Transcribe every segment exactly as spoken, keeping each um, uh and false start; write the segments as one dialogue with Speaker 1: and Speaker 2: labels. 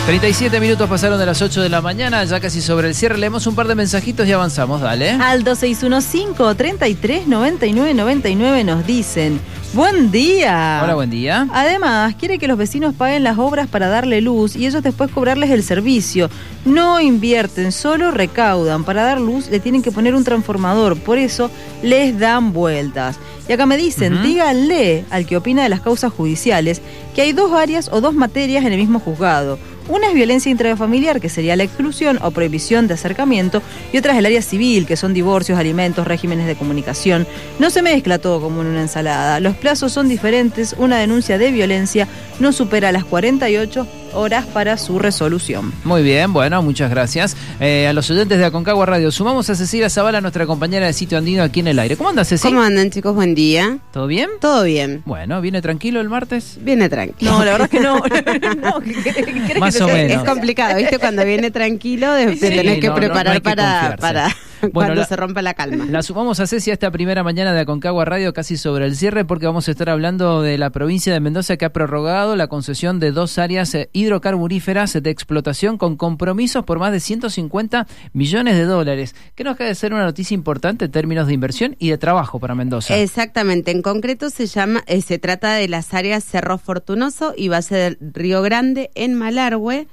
Speaker 1: treinta y siete minutos pasaron de las ocho de la mañana, ya casi sobre el cierre. Leemos un par de mensajitos y avanzamos, dale.
Speaker 2: Al dos seis uno cinco, treinta y tres, noventa y nueve, noventa y nueve nos dicen: ¡buen día!
Speaker 1: Hola, buen día.
Speaker 2: Además, quiere que los vecinos paguen las obras para darle luz y ellos después cobrarles el servicio. No invierten, solo recaudan. Para dar luz le tienen que poner un transformador, por eso les dan vueltas. Y acá me dicen, uh-huh. díganle al que opina de las causas judiciales que hay dos áreas o dos materias en el mismo juzgado. Una es violencia intrafamiliar, que sería la exclusión o prohibición de acercamiento, y otra es el área civil, que son divorcios, alimentos, regímenes de comunicación. No se mezcla todo como en una ensalada. Los plazos son diferentes. Una denuncia de violencia no supera las cuarenta y ocho horas para su resolución.
Speaker 1: Muy bien, bueno, muchas gracias. Eh, a los oyentes de Aconcagua Radio, sumamos a Cecilia Zavala, nuestra compañera de Sitio Andino, aquí en el aire. ¿Cómo andas, Ceci?
Speaker 3: ¿Cómo andan, chicos? Buen día.
Speaker 1: ¿Todo bien?
Speaker 3: Todo bien.
Speaker 1: Bueno, ¿viene tranquilo el martes?
Speaker 3: Viene tranquilo.
Speaker 2: No, la verdad es que no. no ¿qué, qué, qué
Speaker 1: Más
Speaker 2: que
Speaker 1: o menos.
Speaker 3: Es complicado, ¿viste? Cuando viene tranquilo, te
Speaker 1: Sí,
Speaker 3: tenés que
Speaker 1: no,
Speaker 3: preparar
Speaker 1: no, no hay que
Speaker 3: para,
Speaker 1: confiarse.
Speaker 3: para
Speaker 1: Bueno,
Speaker 3: cuando
Speaker 1: la,
Speaker 3: se rompa la calma.
Speaker 1: La sumamos a Ceci a esta primera mañana de Aconcagua Radio, casi sobre el cierre, porque vamos a estar hablando de la provincia de Mendoza, que ha prorrogado la concesión de dos áreas eh, hidrocarburíferas de explotación con compromisos por más de ciento cincuenta millones de dólares, que nos cae de ser una noticia importante en términos de inversión y de trabajo para Mendoza.
Speaker 3: Exactamente, en concreto se llama, eh, se trata de las áreas Cerro Fortunoso y Valle del Río Grande en Malargüe,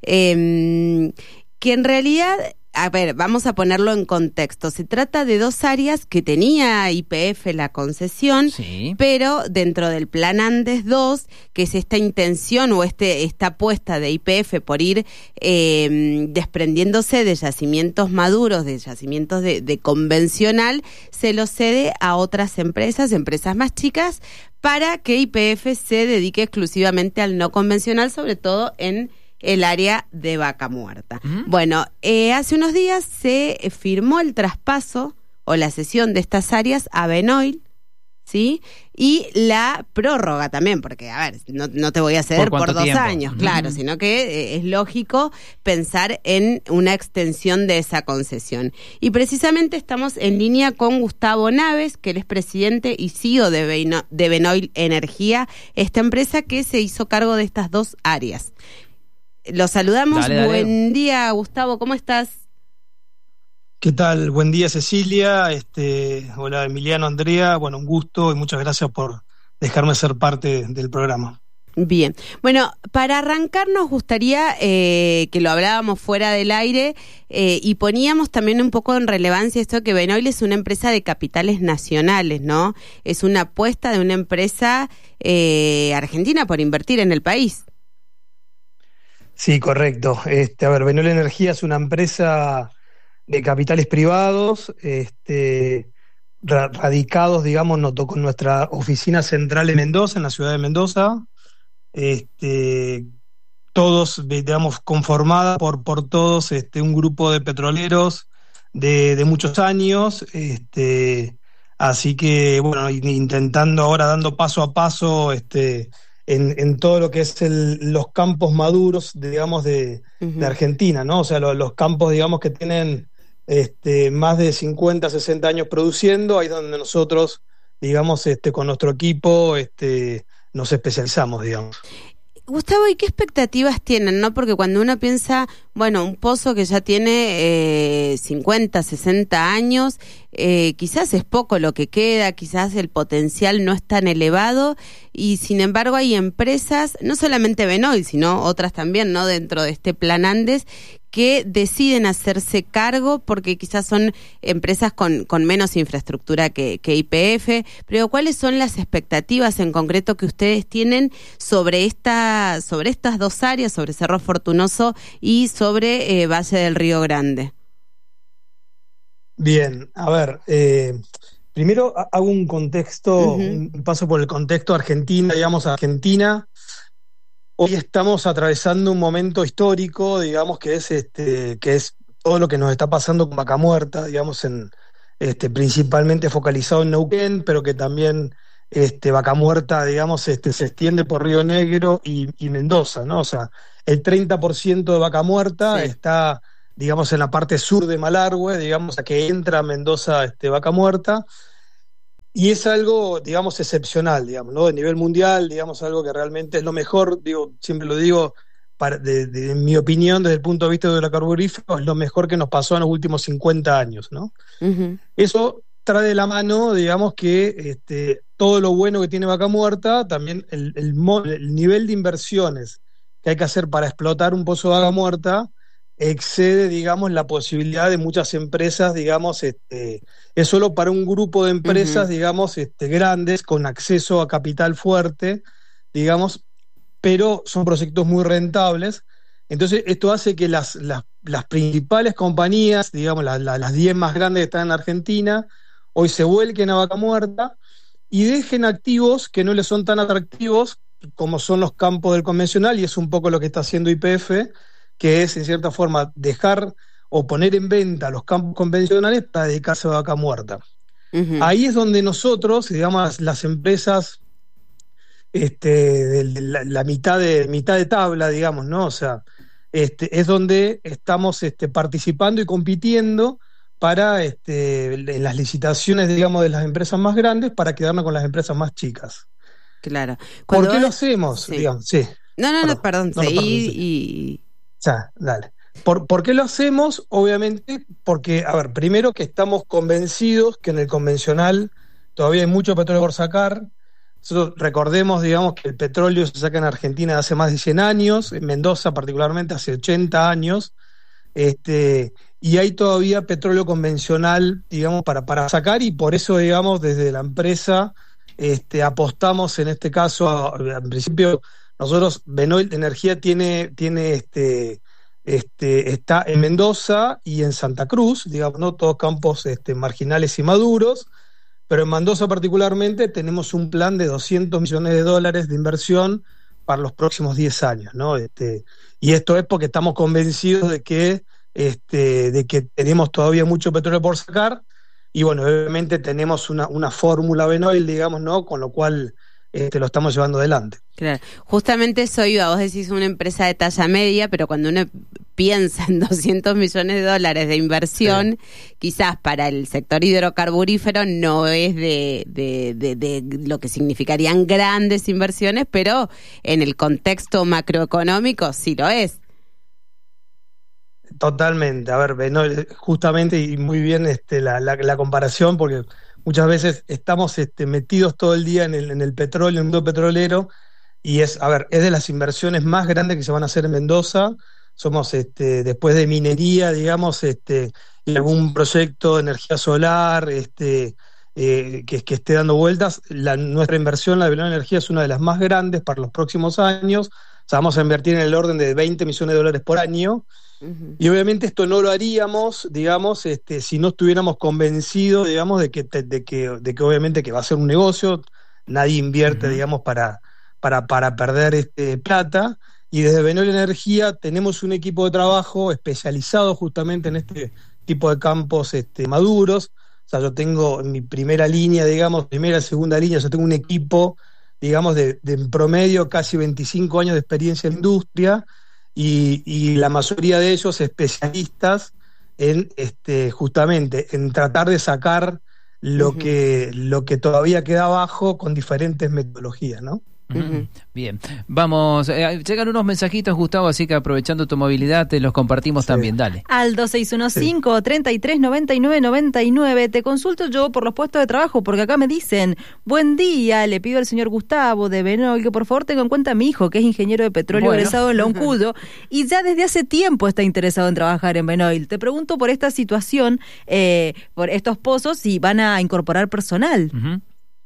Speaker 3: eh, que en realidad, a ver, vamos a ponerlo en contexto. Se trata de dos áreas que tenía Y P F la concesión,
Speaker 1: sí.
Speaker 3: pero dentro del Plan Andes dos, que es esta intención o este esta apuesta de Y P F por ir eh, desprendiéndose de yacimientos maduros, de yacimientos de, de convencional, se lo cede a otras empresas, empresas más chicas, para que Y P F se dedique exclusivamente al no convencional, sobre todo en el área de Vaca Muerta. Uh-huh. Bueno, eh, hace unos días se firmó el traspaso o la cesión de estas áreas a Benoil, ¿sí? Y la prórroga también, porque, a ver, no, no te voy a ceder
Speaker 1: por,
Speaker 3: por dos
Speaker 1: tiempo?
Speaker 3: años, claro, uh-huh. sino que eh, es lógico pensar en una extensión de esa concesión. Y precisamente estamos en línea con Gustavo Naves, que él es presidente y C E O de, Beno, de Benoil Energía, esta empresa que se hizo cargo de estas dos áreas. Los saludamos.
Speaker 1: Dale, dale.
Speaker 3: Buen día, Gustavo, ¿cómo estás?
Speaker 4: ¿Qué tal? Buen día, Cecilia. Este, hola, Emiliano, Andrea. Bueno, un gusto y muchas gracias por dejarme ser parte del programa.
Speaker 3: Bien. Bueno, para arrancar nos gustaría eh, que lo hablábamos fuera del aire eh, y poníamos también un poco en relevancia esto de que Benoil es una empresa de capitales nacionales, ¿no? Es una apuesta de una empresa eh, argentina por invertir en el país.
Speaker 4: Sí, correcto. Este, a ver, Benoil Energía es una empresa de capitales privados, este, ra- radicados, digamos, no, con nuestra oficina central en Mendoza, en la ciudad de Mendoza, este, todos, digamos, conformada por, por todos este, un grupo de petroleros de, de muchos años, este, así que, bueno, intentando ahora, dando paso a paso, este, En, en todo lo que es el, los campos maduros, digamos, de, uh-huh. de Argentina, ¿no? O sea, lo, los campos, digamos, que tienen este, más de cincuenta, sesenta años produciendo, ahí es donde nosotros, digamos, este, con nuestro equipo este, nos especializamos, digamos.
Speaker 3: Gustavo, ¿y qué expectativas tienen, no? Porque cuando uno piensa, bueno, un pozo que ya tiene eh, cincuenta, sesenta años, eh, quizás es poco lo que queda, quizás el potencial no es tan elevado, y sin embargo hay empresas, no solamente Benoil, sino otras también, ¿no? Dentro de este Plan Andes, que deciden hacerse cargo porque quizás son empresas con, con menos infraestructura que, que Y P F, pero ¿cuáles son las expectativas en concreto que ustedes tienen sobre esta, sobre estas dos áreas, sobre Cerro Fortunoso y sobre eh, Valle del Río Grande?
Speaker 4: Bien, a ver, eh, primero hago un contexto, uh-huh. un paso por el contexto Argentina, digamos, Argentina. Hoy estamos atravesando un momento histórico, digamos, que es este, que es todo lo que nos está pasando con Vaca Muerta, digamos, en este, principalmente focalizado en Neuquén, pero que también este, Vaca Muerta, digamos, este, se extiende por Río Negro y, y Mendoza, ¿no? O sea, el treinta por ciento de Vaca Muerta sí. está, digamos, en la parte sur de Malargüe, digamos, a que entra Mendoza, este, Vaca Muerta. Y es algo, digamos, excepcional, digamos, ¿no? A nivel mundial, digamos, algo que realmente es lo mejor, digo, siempre lo digo, para, de, de, en mi opinión, desde el punto de vista de hidrocarburífero, es lo mejor que nos pasó en los últimos cincuenta años, ¿no? Uh-huh. Eso trae de la mano, digamos, que este, todo lo bueno que tiene Vaca Muerta, también el, el, el nivel de inversiones que hay que hacer para explotar un pozo de Vaca Muerta excede, digamos, la posibilidad de muchas empresas, digamos, este, es solo para un grupo de empresas, uh-huh. digamos, este, grandes, con acceso a capital fuerte, digamos, pero son proyectos muy rentables. Entonces esto hace que las, las, las principales compañías, digamos, la, la, las diez más grandes que están en Argentina, hoy se vuelquen a Vaca Muerta y dejen activos que no les son tan atractivos como son los campos del convencional, y es un poco lo que está haciendo Y P F, que es, en cierta forma, dejar o poner en venta los campos convencionales para dedicarse a Vaca Muerta. Uh-huh. Ahí es donde nosotros, digamos, las empresas este, de, de la, la mitad de mitad de tabla, digamos, ¿no? O sea, este, es donde estamos este, participando y compitiendo para este, en las licitaciones, digamos, de las empresas más grandes para quedarnos con las empresas más chicas.
Speaker 3: Claro.
Speaker 4: ¿Por qué vos... lo hacemos? Sí. Digamos, sí.
Speaker 3: No, no, no, perdón,
Speaker 4: no, no,
Speaker 3: seguí
Speaker 4: perdón, sí.
Speaker 3: y...
Speaker 4: Ya, dale. ¿Por, ¿Por qué lo hacemos? Obviamente porque, a ver, primero que estamos convencidos que en el convencional todavía hay mucho petróleo por sacar. Nosotros recordemos, digamos, que el petróleo se saca en Argentina hace más de cien años, en Mendoza particularmente hace ochenta años, este, y hay todavía petróleo convencional, digamos, para, para sacar, y por eso, digamos, desde la empresa este, apostamos en este caso, a, en principio, nosotros, Benoil Energía tiene, tiene este, este, está en Mendoza y en Santa Cruz, digamos, ¿no? Todos campos este, marginales y maduros, pero en Mendoza particularmente tenemos un plan de doscientos millones de dólares de inversión para los próximos diez años, ¿no? Este, y esto es porque estamos convencidos de que, este, de que tenemos todavía mucho petróleo por sacar, y bueno, obviamente tenemos una, una fórmula Benoil, digamos, ¿no? Con lo cual este, lo estamos llevando adelante.
Speaker 3: Claro, justamente eso iba, vos decís una empresa de talla media, pero cuando uno piensa en doscientos millones de dólares de inversión, sí. quizás para el sector hidrocarburífero no es de, de, de, de lo que significarían grandes inversiones, pero en el contexto macroeconómico sí lo es.
Speaker 4: Totalmente, a ver, no, justamente y muy bien este, la, la, la comparación, porque muchas veces estamos este, metidos todo el día en el, en el petróleo, en el mundo petrolero, y es, a ver, es de las inversiones más grandes que se van a hacer en Mendoza. Somos, este, después de minería, digamos, este, y algún proyecto de energía solar este, eh, que, que esté dando vueltas, la, nuestra inversión, la de Benoil Energía, es una de las más grandes para los próximos años. O sea, vamos a invertir en el orden de veinte millones de dólares por año. Uh-huh. Y obviamente esto no lo haríamos, digamos, este, si no estuviéramos convencidos, digamos, de que, de que, de que obviamente que va a ser un negocio. Nadie invierte, uh-huh. digamos, para, para, para perder este, plata. Y desde Benoil Energía tenemos un equipo de trabajo especializado justamente en este tipo de campos este, maduros. O sea, yo tengo en mi primera línea, digamos, primera, segunda línea, yo tengo un equipo, digamos, de, de en promedio casi veinticinco años de experiencia en industria, y, y la mayoría de ellos especialistas en este, justamente en tratar de sacar lo, uh-huh. que, lo que todavía queda abajo con diferentes metodologías, ¿no?
Speaker 1: Uh-huh. Bien, vamos, eh, llegan unos mensajitos, Gustavo, así que aprovechando tu movilidad te los compartimos sí. también, dale.
Speaker 2: Al dos seis uno cinco, sí. treinta y tres noventa y nueve noventa y nueve, te consulto yo por los puestos de trabajo, porque acá me dicen, buen día, le pido al señor Gustavo de Benoil que por favor tenga en cuenta a mi hijo, que es ingeniero de petróleo bueno. egresado en Loncudo, y ya desde hace tiempo está interesado en trabajar en Benoil. Te pregunto por esta situación, eh, por estos pozos, si van a incorporar personal.
Speaker 1: Uh-huh.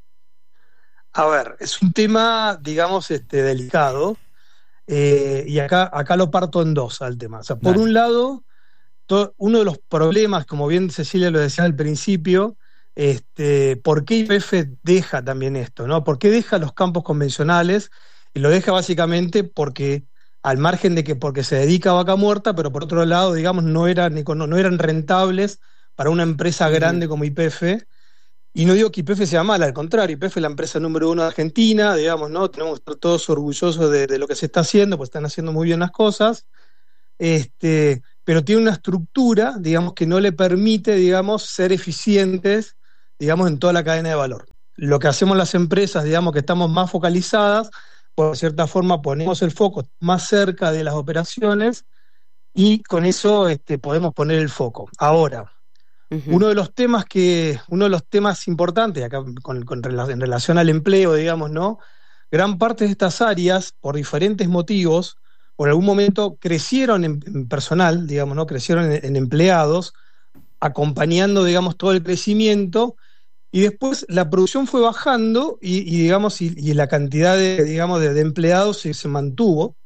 Speaker 4: A ver, es un tema, digamos, este, delicado, eh, y acá, acá lo parto en dos al tema. O sea, por Dale. un lado, to, uno de los problemas, como bien Cecilia lo decía al principio, este, ¿por qué Y P F deja también esto, ¿no? ¿Por qué deja los campos convencionales? Y lo deja básicamente porque, al margen de que porque se dedica a Vaca Muerta, pero por otro lado, digamos, no eran, no, no eran rentables para una empresa grande como Y P F. Y no digo que Y P F sea mala, al contrario, Y P F es la empresa número uno de Argentina, digamos, ¿no? Tenemos que estar todos orgullosos de, de lo que se está haciendo, pues están haciendo muy bien las cosas, este, pero tiene una estructura, digamos, que no le permite, digamos, ser eficientes, digamos, en toda la cadena de valor. Lo que hacemos las empresas, digamos, que estamos más focalizadas, por cierta forma ponemos el foco más cerca de las operaciones y con eso este, podemos poner el foco. Ahora, uh-huh. uno de los temas que, uno de los temas importantes, acá con, con, en relación al empleo, digamos, ¿no? Gran parte de estas áreas, por diferentes motivos, por algún momento crecieron en, en personal, digamos, ¿no? Crecieron en, en empleados, acompañando, digamos, todo el crecimiento. Y después la producción fue bajando y, y digamos, y, y la cantidad de, digamos, de, de empleados se, se mantuvo.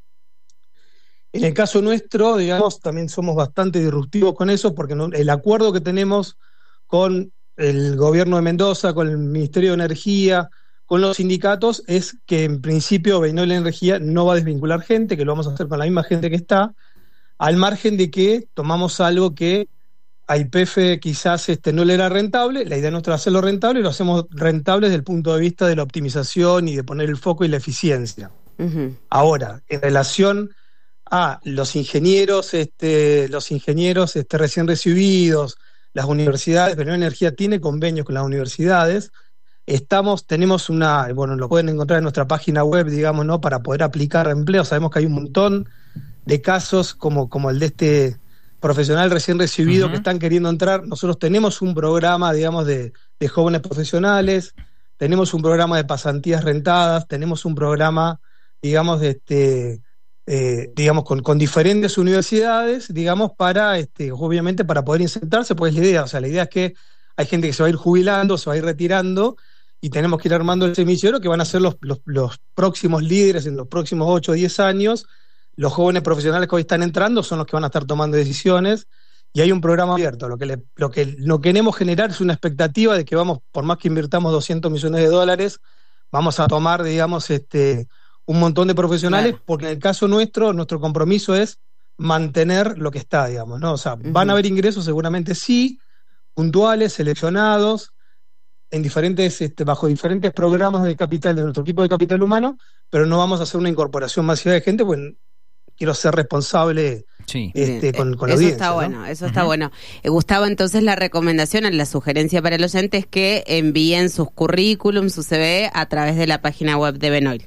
Speaker 4: En el caso nuestro, digamos, también somos bastante disruptivos con eso, porque no, el acuerdo que tenemos con el gobierno de Mendoza, con el Ministerio de Energía, con los sindicatos, es que en principio Benoil Energía no va a desvincular gente, que lo vamos a hacer con la misma gente que está, al margen de que tomamos algo que a Y P F quizás este, no le era rentable. La idea nuestra es hacerlo rentable y lo hacemos rentable desde el punto de vista de la optimización y de poner el foco y la eficiencia. Uh-huh. Ahora, en relación a los ingenieros, este, los ingenieros este, recién recibidos, las universidades, Benoil Energía tiene convenios con las universidades. Estamos, tenemos una, bueno, lo pueden encontrar en nuestra página web, digamos, ¿no? Para poder aplicar empleo. Sabemos que hay un montón de casos como, como el de este profesional recién recibido uh-huh. que están queriendo entrar. Nosotros tenemos un programa, digamos, de, de jóvenes profesionales, tenemos un programa de pasantías rentadas, tenemos un programa, digamos, de este, eh, digamos, con, con diferentes universidades, digamos, para, este, obviamente, para poder insertarse, pues es la idea. O sea, la idea es que hay gente que se va a ir jubilando, se va a ir retirando, y tenemos que ir armando el semillero que van a ser los, los, los próximos líderes en los próximos ocho o diez años. Los jóvenes profesionales que hoy están entrando son los que van a estar tomando decisiones, y hay un programa abierto. Lo que, le, lo que no queremos generar es una expectativa de que vamos, por más que invirtamos doscientos millones de dólares, vamos a tomar, digamos, este, un montón de profesionales, claro. Porque en el caso nuestro, nuestro compromiso es mantener lo que está, digamos, ¿no? O sea, uh-huh. van a haber ingresos seguramente sí, puntuales, seleccionados, en diferentes, este, bajo diferentes programas de capital de nuestro equipo de capital humano, pero no vamos a hacer una incorporación masiva de gente, pues quiero ser responsable sí. este, con, con la
Speaker 3: eso
Speaker 4: audiencia.
Speaker 3: Está
Speaker 4: ¿no?
Speaker 3: bueno, eso está uh-huh. bueno. Eh, Gustavo, entonces la recomendación, la sugerencia para el oyente es que envíen sus currículums, su C V a través de la página web de Benoil.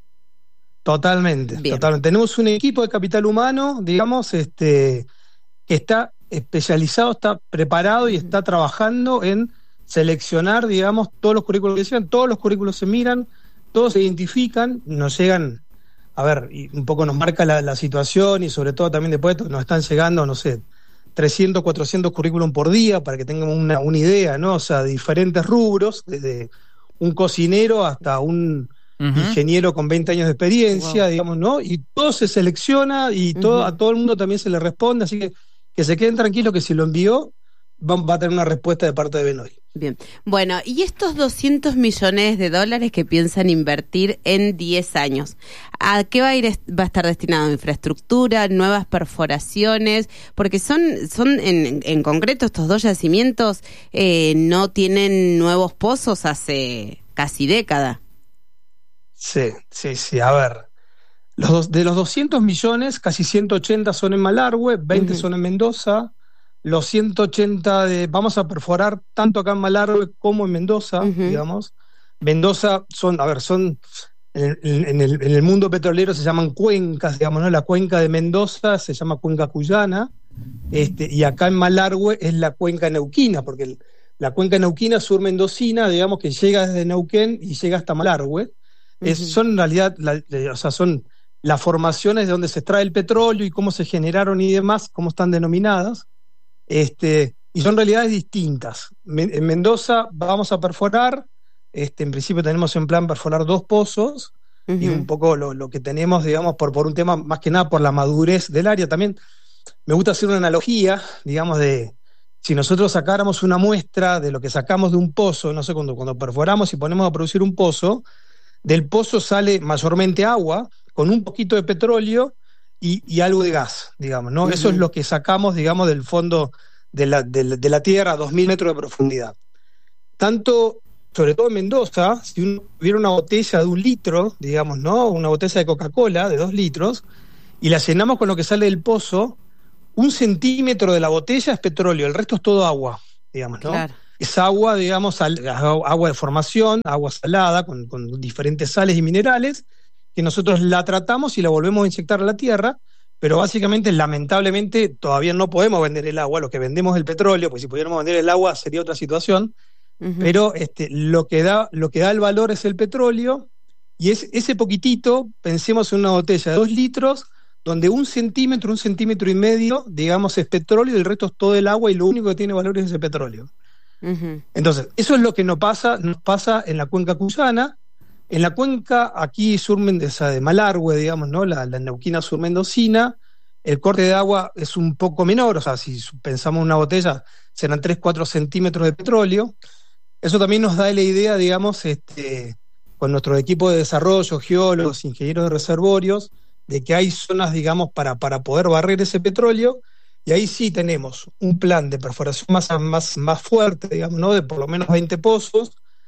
Speaker 4: Totalmente, Bien. totalmente. Tenemos un equipo de capital humano, digamos, este, que está especializado, está preparado y está trabajando en seleccionar, digamos, todos los currículos que llegan. Todos los currículos se miran, todos se identifican, nos llegan, a ver, y un poco nos marca la, la situación, y sobre todo también después nos están llegando, no sé, trescientos, cuatrocientos currículum por día, para que tengamos una, una idea, ¿no? O sea, de diferentes rubros, desde un cocinero hasta un uh-huh. ingeniero con veinte años de experiencia, wow. digamos, ¿no? Y todo se selecciona y todo, uh-huh. a todo el mundo también se le responde, así que que se queden tranquilos que si lo envió va, va a tener una respuesta de parte de Benoil.
Speaker 3: Bien, bueno, y estos doscientos millones de dólares que piensan invertir en diez años, ¿a qué va a ir, va a estar destinado? ¿Infraestructura, nuevas perforaciones? Porque son, son en, en concreto estos dos yacimientos eh, no tienen nuevos pozos hace casi década.
Speaker 4: Sí, sí, sí, a ver, los dos, de los doscientos millones, casi ciento ochenta son en Malargüe, veinte uh-huh. son en Mendoza. Los ciento ochenta de, vamos a perforar tanto acá en Malargüe como en Mendoza, uh-huh. digamos. Mendoza son, a ver, son, en, en, el, en el mundo petrolero se llaman cuencas, digamos, ¿no? La cuenca de Mendoza se llama cuenca cuyana, este, y acá en Malargüe es la cuenca neuquina, porque el, la cuenca neuquina sur-mendocina, digamos, que llega desde Neuquén y llega hasta Malargüe. Uh-huh. Es, son en realidad, la, o sea, son las formaciones de donde se extrae el petróleo y cómo se generaron y demás, cómo están denominadas. Este, y son realidades distintas. En Mendoza vamos a perforar, este, en principio tenemos en plan perforar dos pozos, uh-huh. y un poco lo, lo que tenemos, digamos, por, por un tema más que nada por la madurez del área. También me gusta hacer una analogía, digamos, de si nosotros sacáramos una muestra de lo que sacamos de un pozo, no sé, cuando, cuando perforamos y ponemos a producir un pozo, del pozo sale mayormente agua, con un poquito de petróleo y, y algo de gas, digamos, ¿no? Uh-huh. Eso es lo que sacamos, digamos, del fondo de la, de, de la tierra a dos mil metros de profundidad. Tanto, sobre todo en Mendoza, si uno tuviera una botella de un litro, digamos, ¿no? Una botella de Coca-Cola de dos litros, y la llenamos con lo que sale del pozo, un centímetro de la botella es petróleo, el resto es todo agua, digamos, ¿no? Claro. Es agua, digamos, agua de formación, agua salada, con, con diferentes sales y minerales, que nosotros la tratamos y la volvemos a inyectar a la tierra, pero básicamente, lamentablemente, todavía no podemos vender el agua, lo que vendemos es el petróleo, pues si pudiéramos vender el agua sería otra situación, uh-huh. pero este, lo, que da, lo que da el valor es el petróleo, y es ese poquitito, pensemos en una botella de dos litros, donde un centímetro, un centímetro y medio, digamos, es petróleo, y el resto es todo el agua, y lo único que tiene valor es ese petróleo. Uh-huh. Entonces, eso es lo que nos pasa, nos pasa en la cuenca cuyana. En la cuenca, aquí surmendesa de Malargüe, digamos, ¿no? La, la neuquina surmendocina, el corte de agua es un poco menor, o sea, si pensamos en una botella, serán tres a cuatro centímetros de petróleo. Eso también nos da la idea, digamos, este, con nuestro equipo de desarrollo, geólogos, ingenieros de reservorios, de que hay zonas, digamos, para, para poder barrer ese petróleo, y ahí sí tenemos un plan de perforación más, más, más fuerte, digamos, ¿no? De por lo menos veinte pozos.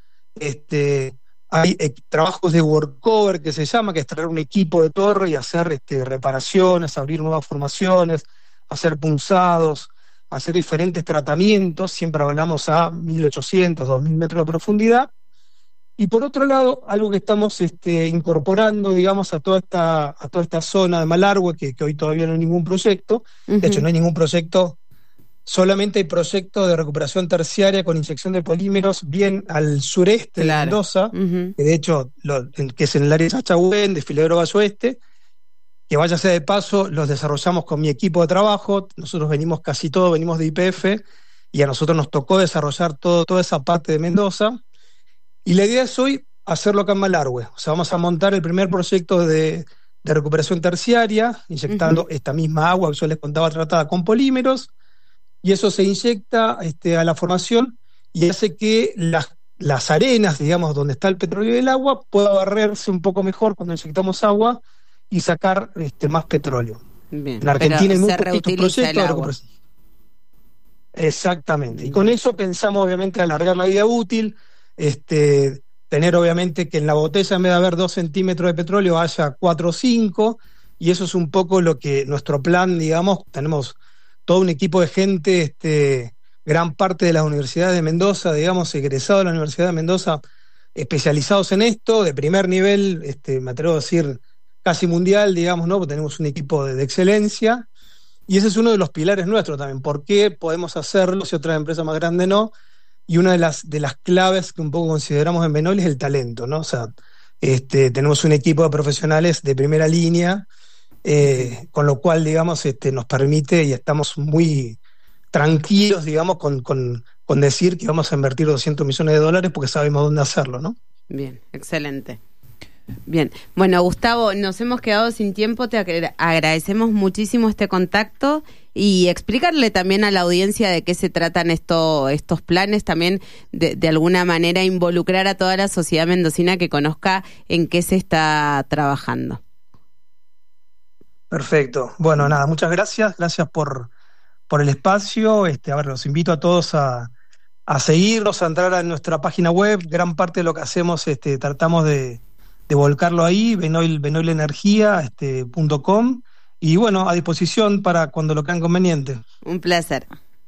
Speaker 4: Este, hay eh, trabajos de workover, que se llama, que es traer un equipo de torre y hacer este, reparaciones, abrir nuevas formaciones, hacer punzados, hacer diferentes tratamientos, siempre hablamos a mil ochocientos, dos mil metros de profundidad. Y por otro lado, algo que estamos este, incorporando, digamos, a toda esta, a toda esta zona de Malargüe, que, que hoy todavía no hay ningún proyecto, uh-huh. de hecho no hay ningún proyecto, solamente hay proyectos de recuperación terciaria con inyección de polímeros bien al sureste claro. de Mendoza, uh-huh. que de hecho, lo, que es en el área de Chachagüén, de Filadero Valle Oeste, que vaya sea de paso, los desarrollamos con mi equipo de trabajo, nosotros venimos casi todos, venimos de Y P F, y a nosotros nos tocó desarrollar todo, toda esa parte de Mendoza. Y la idea es hoy hacerlo acá en Malargüe. O sea, vamos a montar el primer proyecto de, de recuperación terciaria, inyectando uh-huh. esta misma agua que yo les contaba tratada con polímeros, y eso se inyecta este, a la formación y hace que las, las arenas, digamos, donde está el petróleo y el agua, pueda barrerse un poco mejor cuando inyectamos agua y sacar este, más petróleo.
Speaker 3: Bien,
Speaker 4: en Argentina hay muy poquitos proyectos de
Speaker 3: recuperación.
Speaker 4: Exactamente. Bien. Y con eso pensamos, obviamente, alargar la vida útil. Este, tener obviamente que en la botella en vez de haber dos centímetros de petróleo haya cuatro o cinco, y eso es un poco lo que nuestro plan, digamos, tenemos todo un equipo de gente, este, gran parte de las universidades de Mendoza, digamos, egresados de la Universidad de Mendoza, especializados en esto, de primer nivel, este, me atrevo a decir casi mundial, digamos, ¿no? Porque tenemos un equipo de, de excelencia, y ese es uno de los pilares nuestros también. ¿Por qué podemos hacerlo si otras empresas más grandes no? Y una de las, de las claves que un poco consideramos en Benol es el talento, ¿no? O sea, este, tenemos un equipo de profesionales de primera línea, eh, con lo cual, digamos, este, nos permite y estamos muy tranquilos, digamos, con, con, con decir que vamos a invertir doscientos millones de dólares porque sabemos dónde hacerlo, ¿no?
Speaker 3: Bien, excelente. Bien, bueno, Gustavo, nos hemos quedado sin tiempo, te agradecemos muchísimo este contacto y explicarle también a la audiencia de qué se tratan esto, estos planes, también de, de alguna manera involucrar a toda la sociedad mendocina que conozca en qué se está trabajando.
Speaker 4: Perfecto, bueno, nada, muchas gracias, gracias por, por el espacio, este, a ver, los invito a todos a, a seguirnos, a entrar a nuestra página web, gran parte de lo que hacemos, este, tratamos de de volcarlo ahí, benoil, benoil energía este, punto com, y bueno, a disposición para cuando lo crean conveniente.
Speaker 3: Un placer.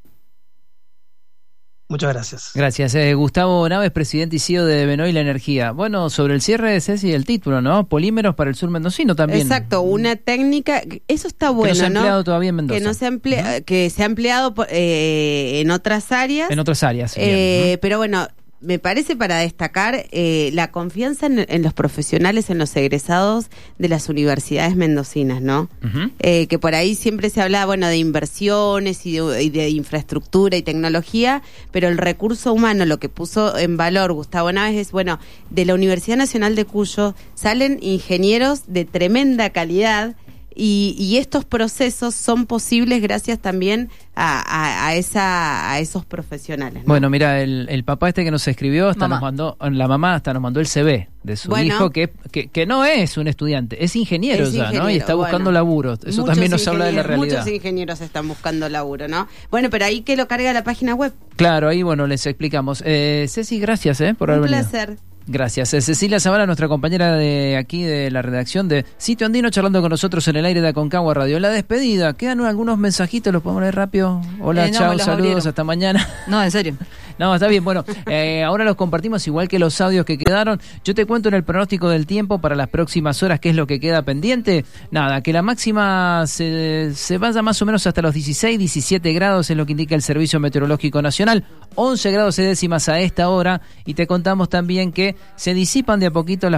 Speaker 4: Muchas gracias.
Speaker 1: Gracias. Eh, Gustavo Naves, presidente y C E O de Benoil Energía. Bueno, sobre el cierre de Ceci, el título, ¿no? Polímeros para el sur mendocino también.
Speaker 3: Exacto, una técnica, eso está bueno,
Speaker 1: que no se ha empleado
Speaker 3: ¿no?
Speaker 1: todavía en Mendoza.
Speaker 3: Que no se ha, emple- uh-huh. que se ha empleado eh, en otras áreas.
Speaker 1: En otras áreas, sí.
Speaker 3: Eh,
Speaker 1: uh-huh.
Speaker 3: Pero bueno, me parece para destacar eh, la confianza en, en los profesionales, en los egresados de las universidades mendocinas, ¿no? Uh-huh. Eh, que por ahí siempre se habla, bueno, de inversiones y de, y de infraestructura y tecnología, pero el recurso humano, lo que puso en valor Gustavo Naves es, bueno, de la Universidad Nacional de Cuyo salen ingenieros de tremenda calidad. Y, y estos procesos son posibles gracias también a, a, a, esa, a esos profesionales, ¿no?
Speaker 1: Bueno, mira, el, el papá este que nos escribió, hasta
Speaker 2: mamá.
Speaker 1: nos mandó, la mamá hasta nos mandó el C V de su bueno, hijo, que, que que no es un estudiante, es ingeniero
Speaker 3: es
Speaker 1: ya,
Speaker 3: ingeniero,
Speaker 1: ¿no? Y está buscando
Speaker 3: bueno,
Speaker 1: laburo. Eso también nos habla de la realidad.
Speaker 3: Muchos ingenieros están buscando laburo, ¿no? Bueno, pero ahí que lo carga la página web.
Speaker 1: Claro, ahí, bueno, les explicamos. Eh, Ceci, gracias eh, por haber venido.
Speaker 3: Un placer.
Speaker 1: Gracias. Cecilia Zavala, nuestra compañera de aquí de la redacción de Sitio Andino, charlando con nosotros en el aire de Aconcagua Radio. La despedida, quedan algunos mensajitos, los podemos leer rápido. Hola, eh, no, chao, saludos, abrieron. Hasta mañana.
Speaker 2: No, en serio.
Speaker 1: No, está bien. Bueno, eh, ahora los compartimos igual que los audios que quedaron. Yo te cuento en el pronóstico del tiempo para las próximas horas qué es lo que queda pendiente. Nada, que la máxima se, se vaya más o menos hasta los dieciséis, diecisiete grados, es lo que indica el Servicio Meteorológico Nacional. once grados y décimas a esta hora. Y te contamos también que se disipan de a poquito las